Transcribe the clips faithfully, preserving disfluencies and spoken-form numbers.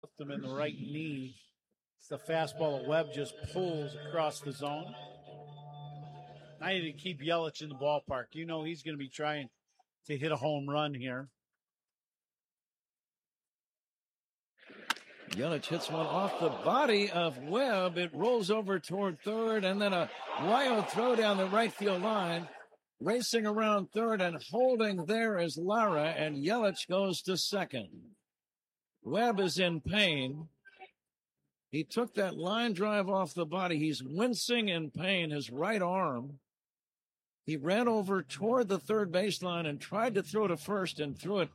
Left him in the right knee. It's the fastball that Webb just pulls across the zone. I need to keep Yelich in the ballpark. You know he's going to be trying to hit a home run here. Yelich hits one off the body of Webb. It rolls over toward third, and then a wild throw down the right field line. Racing around third and holding there is Lara, and Yelich goes to second. Webb is in pain. He took that line drive off the body. He's wincing in pain, his right arm. He ran over toward the third baseline and tried to throw to first and threw it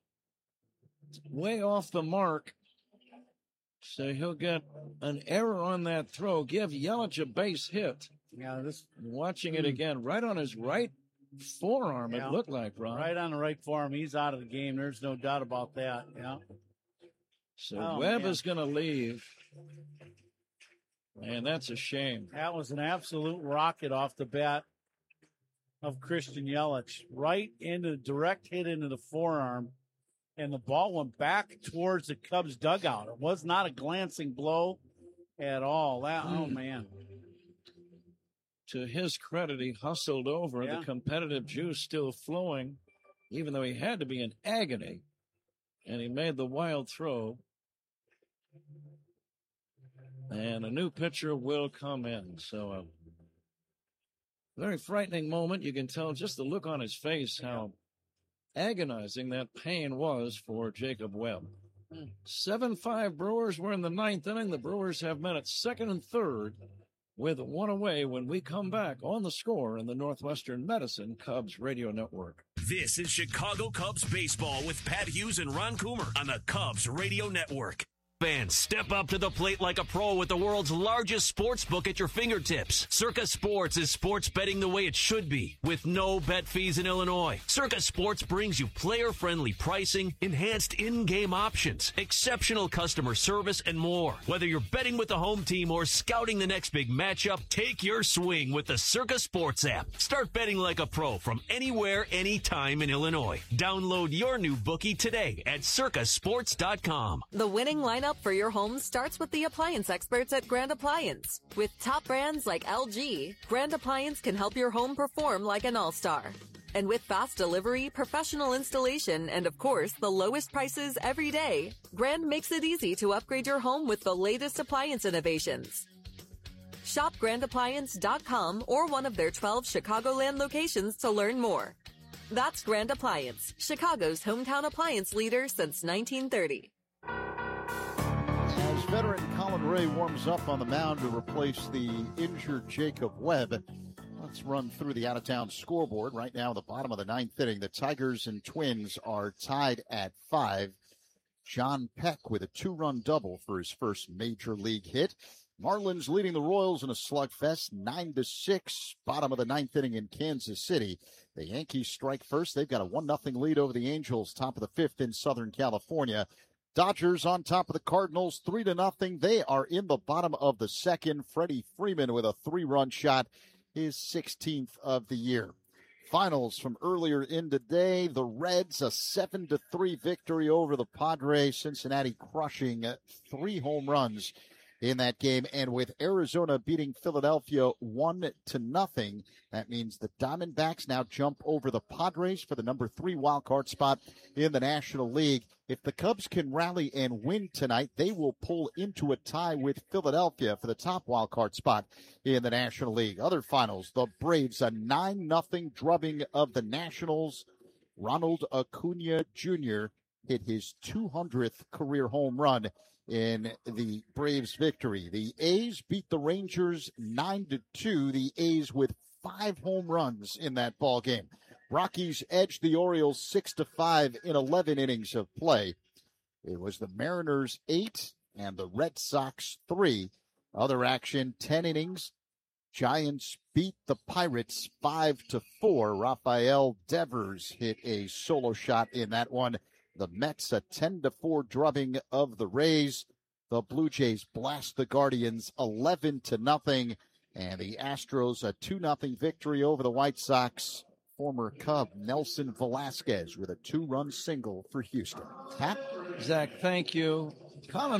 way off the mark. So he'll get an error on that throw. Give Yelich a base hit. Yeah, this watching it again, right on his right forearm, yeah. It looked like, Ron. Right on the right forearm. He's out of the game. There's no doubt about that. Yeah. So oh, Webb man. is going to leave. And that's a shame. That was an absolute rocket off the bat of Christian Yelich. Right into the direct hit into the forearm. And the ball went back towards the Cubs dugout. It was not a glancing blow at all. That, mm. Oh, man. To his credit, he hustled over. Yeah. The competitive juice still flowing, even though he had to be in agony. And he made the wild throw. And a new pitcher will come in. So a very frightening moment. You can tell just the look on his face how agonizing that pain was for Jacob Webb. seven five Brewers. We're in the ninth inning. The Brewers have men at second and third with one away when we come back on The Score in the Northwestern Medicine Cubs Radio Network. This is Chicago Cubs baseball with Pat Hughes and Ron Coomer on the Cubs Radio Network. Fans, step up to the plate like a pro with the world's largest sports book at your fingertips. Circa Sports is sports betting the way it should be, with no bet fees in Illinois. Circa Sports brings you player-friendly pricing, enhanced in-game options, exceptional customer service, and more. Whether you're betting with the home team or scouting the next big matchup, take your swing with the Circa Sports app. Start betting like a pro from anywhere, anytime in Illinois. Download your new bookie today at circa sports dot com. The winning lineup for your home starts with the appliance experts at Grand Appliance. With top brands like L G, Grand Appliance can help your home perform like an all-star. And with fast delivery, professional installation, and of course, the lowest prices every day, Grand makes it easy to upgrade your home with the latest appliance innovations. Shop grand appliance dot com or one of their twelve Chicagoland locations to learn more. That's Grand Appliance, Chicago's hometown appliance leader since nineteen thirty. As veteran Colin Ray warms up on the mound to replace the injured Jacob Webb, let's run through the out-of-town scoreboard. Right now, the bottom of the ninth inning, the Tigers and Twins are tied at five. John Peck with a two-run double for his first major league hit. Marlins leading the Royals in a slugfest, nine to six. Bottom of the ninth inning in Kansas City. The Yankees strike first. They've got a one nothing lead over the Angels. Top of the fifth in Southern California. Dodgers on top of the Cardinals, three to nothing. They are in the bottom of the second. Freddie Freeman with a three-run shot, his sixteenth of the year. Finals from earlier in the day. The Reds, a seven to three victory over the Padres. Cincinnati crushing three home runs in that game. And with Arizona beating Philadelphia one to nothing, that means the Diamondbacks now jump over the Padres for the number three wild card spot in the National League. If the Cubs can rally and win tonight, they will pull into a tie with Philadelphia for the top wild card spot in the National League. Other finals, the Braves, a nine nothing drubbing of the Nationals. Ronald Acuna Junior hit his two hundredth career home run in the Braves victory. The A's beat the Rangers nine to two. The A's with five home runs in that ball game. Rockies edged the Orioles six to five in eleven innings of play. It was the Mariners eight and the Red Sox three. Other action, ten innings. Giants beat the Pirates five to four. Rafael Devers hit a solo shot in that one. The Mets a ten to four drubbing of the Rays. The Blue Jays blast the Guardians eleven to nothing. And the Astros a two nothing victory over the White Sox. Former Cub Nelson Velasquez with a two-run single for Houston. Pat? Zach, thank you. Colin